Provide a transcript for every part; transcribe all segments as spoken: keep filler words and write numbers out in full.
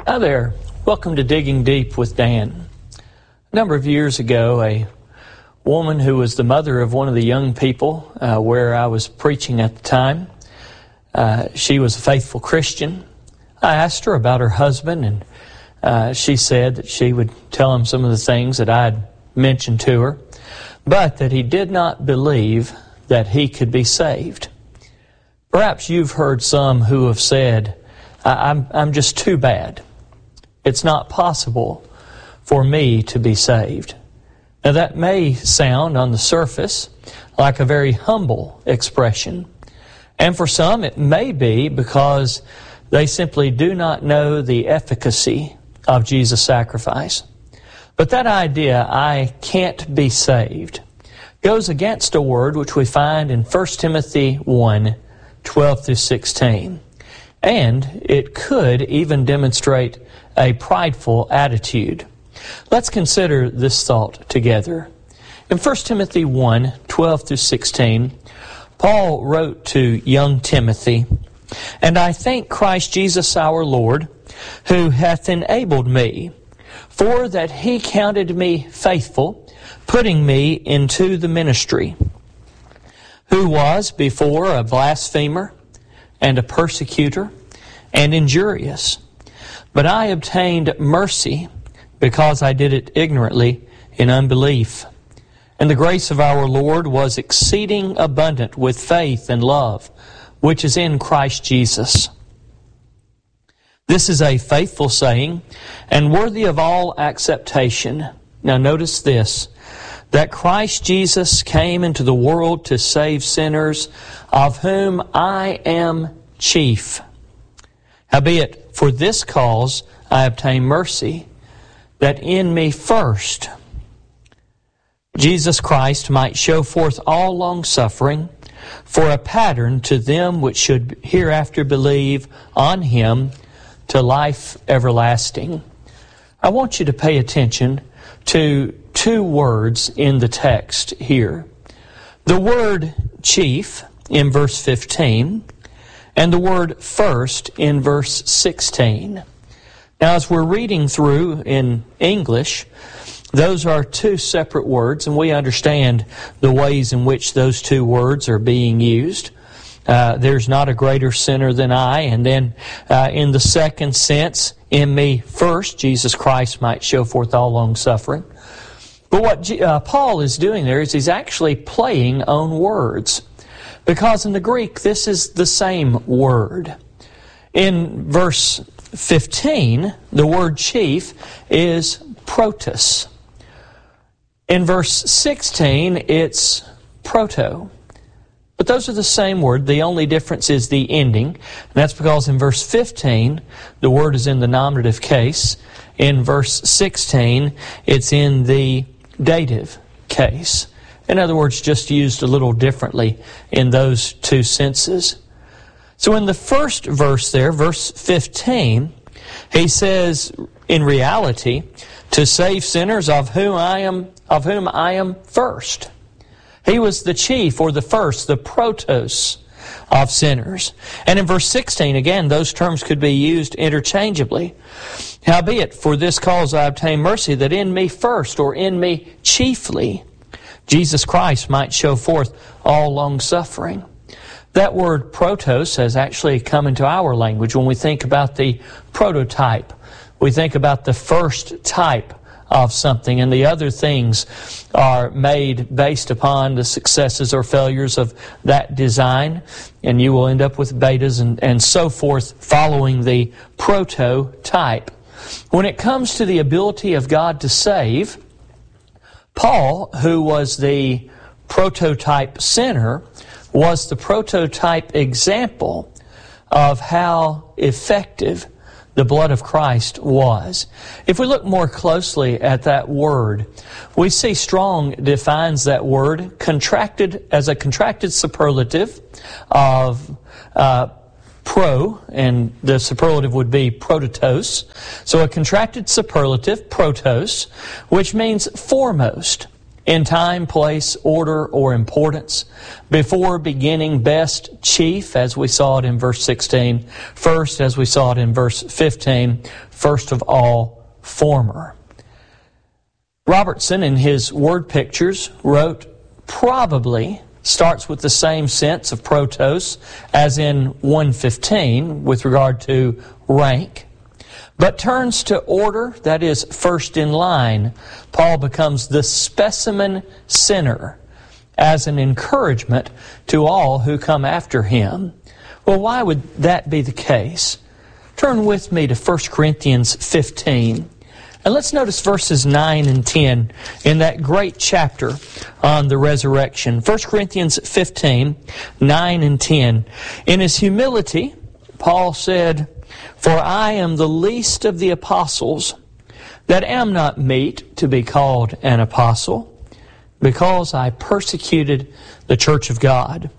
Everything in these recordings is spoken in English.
Hi there. Welcome to Digging Deep with Dan. A number of years ago, a woman who was the mother of one of the young people uh, where I was preaching at the time, uh, she was a faithful Christian. I asked her about her husband, and uh, she said that she would tell him some of the things that I had mentioned to her, but that he did not believe that he could be saved. Perhaps you've heard some who have said, I'm, I'm just too bad. It's not possible for me to be saved. Now that may sound on the surface like a very humble expression. And for some it may be because they simply do not know the efficacy of Jesus' sacrifice. But that idea, I can't be saved, goes against a word which we find in First Timothy one, twelve through sixteen. And it could even demonstrate a prideful attitude. Let's consider this thought together. In First Timothy one, twelve through sixteen, Paul wrote to young Timothy, "And I thank Christ Jesus our Lord, who hath enabled me, for that he counted me faithful, putting me into the ministry, who was before a blasphemer, and a persecutor, and injurious. But I obtained mercy, because I did it ignorantly in unbelief. And the grace of our Lord was exceeding abundant with faith and love, which is in Christ Jesus." This is a faithful saying, and worthy of all acceptation. Now notice this, that Christ Jesus came into the world to save sinners, of whom I am chief. Howbeit, for this cause I obtain mercy, that in me first Jesus Christ might show forth all longsuffering, for a pattern to them which should hereafter believe on Him to life everlasting. I want you to pay attention to two words in the text here. The word chief in verse fifteen, and the word first in verse sixteen. Now, as we're reading through in English, those are two separate words, and we understand the ways in which those two words are being used. Uh, there's not a greater sinner than I, and then uh, in the second sense, in me first, Jesus Christ might show forth all long suffering. But what G- uh, Paul is doing there is he's actually playing on words, because in the Greek this is the same word. In verse fifteen, the word chief is protos. In verse sixteen, it's proto. But those are the same word. The only difference is the ending. And that's because in verse fifteen, the word is in the nominative case. In verse sixteen, it's in the dative case. In other words, just used a little differently in those two senses. So in the first verse there, verse fifteen, he says, in reality, to save sinners of whom I am, of whom I am first. He was the chief, or the first, the protos of sinners. And in verse sixteen, again, those terms could be used interchangeably. Howbeit, for this cause I obtain mercy, that in me first, or in me chiefly, Jesus Christ might show forth all long-suffering. That word protos has actually come into our language when we think about the prototype. We think about the first type of something, and the other things are made based upon the successes or failures of that design, and you will end up with betas and, and so forth following the prototype. When it comes to the ability of God to save, Paul, who was the prototype sinner, was the prototype example of how effective the blood of Christ was. If we look more closely at that word, we see Strong defines that word contracted as a contracted superlative of uh, pro, and the superlative would be prototos. So a contracted superlative, protos, which means foremost, in time, place, order, or importance. Before beginning, best, chief, as we saw it in verse sixteen. First, as we saw it in verse fifteen. First of all, former. Robertson, in his word pictures, wrote, probably starts with the same sense of protos as in one fifteen with regard to rank, but turns to order, that is, first in line. Paul becomes the specimen sinner as an encouragement to all who come after him. Well, why would that be the case? Turn with me to First Corinthians fifteen. And let's notice verses nine and ten in that great chapter on the resurrection. First Corinthians fifteen, nine and ten. In his humility, Paul said, "For I am the least of the apostles, that am not meet to be called an apostle, because I persecuted the church of God.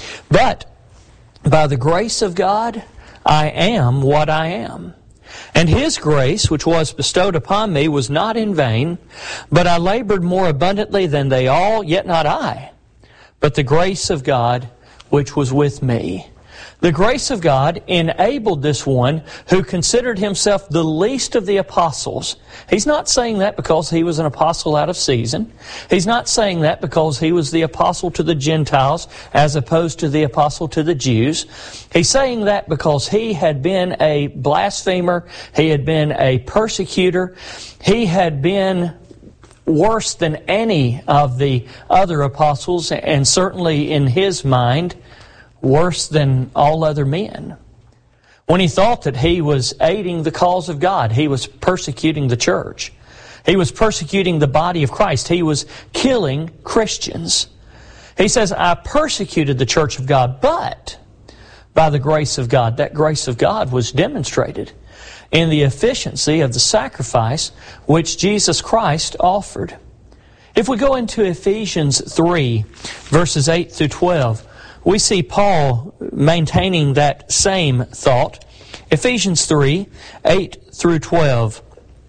But by the grace of God, I am what I am. And His grace, which was bestowed upon me, was not in vain, but I labored more abundantly than they all, yet not I, but the grace of God which was with me." The grace of God enabled this one who considered himself the least of the apostles. He's not saying that because he was an apostle out of season. He's not saying that because he was the apostle to the Gentiles as opposed to the apostle to the Jews. He's saying that because he had been a blasphemer, he had been a persecutor, he had been worse than any of the other apostles, and certainly in his mind, worse than all other men. When he thought that he was aiding the cause of God, he was persecuting the church. He was persecuting the body of Christ. He was killing Christians. He says, I persecuted the church of God, but by the grace of God. That grace of God was demonstrated in the efficiency of the sacrifice which Jesus Christ offered. If we go into Ephesians three, verses eight through twelve, we see Paul maintaining that same thought. Ephesians three, eight through twelve.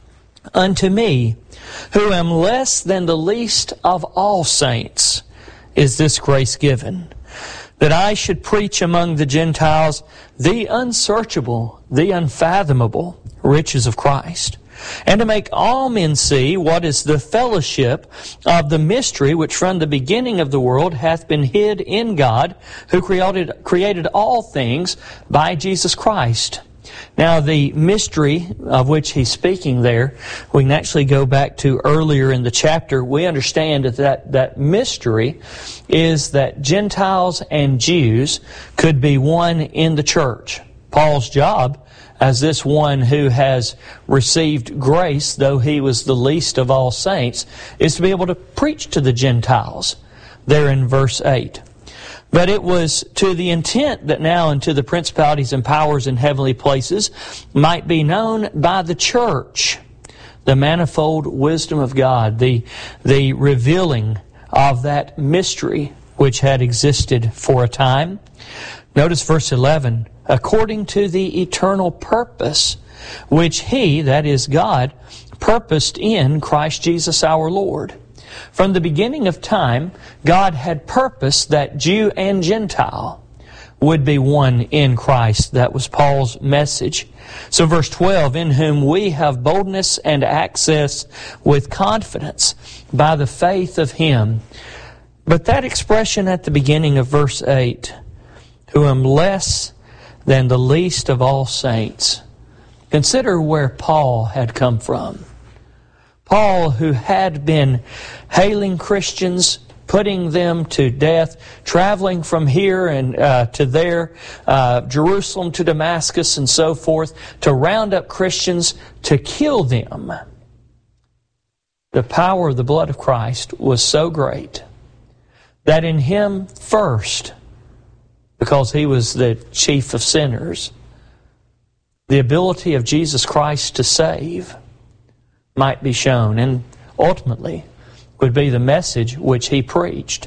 Unto me, who am less than the least of all saints, is this grace given, that I should preach among the Gentiles the unsearchable, the unfathomable riches of Christ, and to make all men see what is the fellowship of the mystery which from the beginning of the world hath been hid in God, who created, created all things by Jesus Christ. Now, the mystery of which he's speaking there, we can actually go back to earlier in the chapter. We understand that that, that mystery is that Gentiles and Jews could be one in the church. Paul's job, as this one who has received grace, though he was the least of all saints, is to be able to preach to the Gentiles, there in verse eight. But it was to the intent that now unto the principalities and powers in heavenly places might be known by the church the manifold wisdom of God, the, the revealing of that mystery which had existed for a time. Notice verse eleven. According to the eternal purpose which He, that is God, purposed in Christ Jesus our Lord. From the beginning of time, God had purposed that Jew and Gentile would be one in Christ. That was Paul's message. So verse twelve, in whom we have boldness and access with confidence by the faith of Him. But that expression at the beginning of verse eight, who am less than the least of all saints. Consider where Paul had come from. Paul, who had been hailing Christians, putting them to death, traveling from here and uh, to there, uh, Jerusalem to Damascus and so forth, to round up Christians, to kill them. The power of the blood of Christ was so great that in Him first, because He was the chief of sinners, the ability of Jesus Christ to save might be shown, and ultimately would be the message which He preached.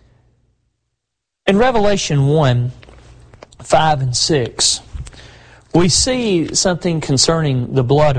In Revelation one, five and six, we see something concerning the blood of